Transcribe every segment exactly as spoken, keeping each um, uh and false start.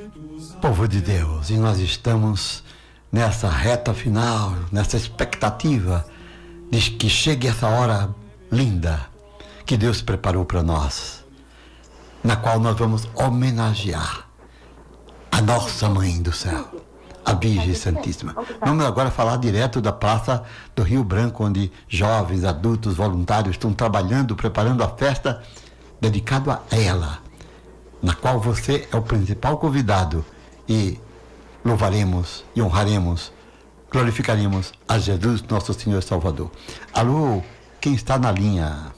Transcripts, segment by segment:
Povo de Deus, e nós estamos nessa reta final, nessa expectativa de que chegue essa hora linda que Deus preparou para nós, na qual nós vamos homenagear a nossa Mãe do Céu, a Virgem Santíssima. Vamos agora falar direto da Praça do Rio Branco, onde jovens, adultos, voluntários estão trabalhando, preparando a festa dedicada a ela, na qual você é o principal convidado, e louvaremos e honraremos, glorificaremos a Jesus, nosso Senhor Salvador. Alô, quem está na linha?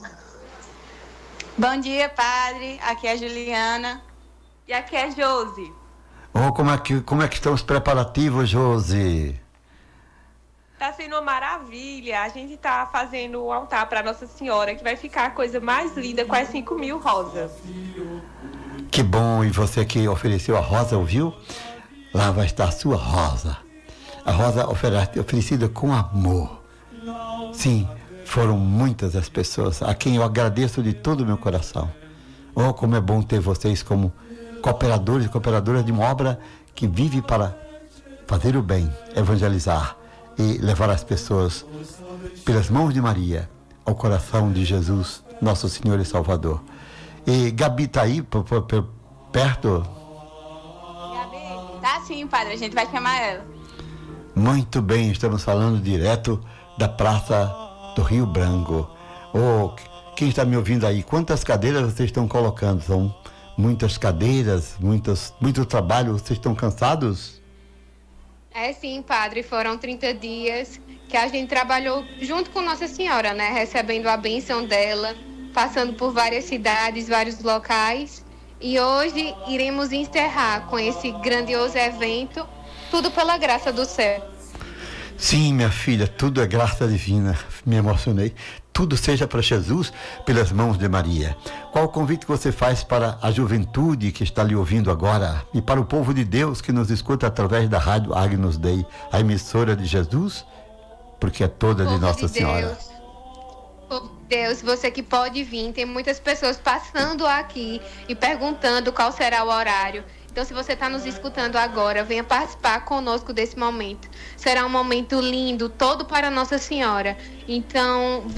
Bom dia, padre. Aqui é a Juliana. E aqui é a Josi. Oh, como é que, como é que estão os preparativos, Josi? Tá sendo uma maravilha. A gente tá fazendo o altar para Nossa Senhora, que vai ficar a coisa mais linda, com as cinco mil rosas. Que bom, e você que ofereceu a rosa, ouviu? Lá vai estar a sua rosa. A rosa oferecida com amor. Sim, foram muitas as pessoas a quem eu agradeço de todo o meu coração. Oh, como é bom ter vocês como cooperadores e cooperadoras de uma obra que vive para fazer o bem, evangelizar e levar as pessoas pelas mãos de Maria ao coração de Jesus, nosso Senhor e Salvador. E Gabi está aí por, por, por, perto? Gabi, tá sim, padre, a gente vai chamar ela. Muito bem, estamos falando direto da Praça do Rio Branco. Oh, quem está me ouvindo aí, quantas cadeiras vocês estão colocando? São muitas cadeiras, muitas, muito trabalho, vocês estão cansados? É sim, padre, foram trinta dias que a gente trabalhou junto com Nossa Senhora, né? Recebendo a bênção dela, passando por várias cidades, vários locais. E hoje iremos encerrar com esse grandioso evento, tudo pela graça do céu. Sim, minha filha, tudo é graça divina. Me emocionei. Tudo seja para Jesus, pelas mãos de Maria. Qual o convite que você faz para a juventude que está lhe ouvindo agora e para o povo de Deus que nos escuta através da rádio Agnus Dei, a emissora de Jesus, porque é toda de Nossa Senhora. Povo de Deus, você que pode vir, tem muitas pessoas passando aqui e perguntando qual será o horário. Então, se você está nos escutando agora, venha participar conosco desse momento. Será um momento lindo, todo para Nossa Senhora. Então,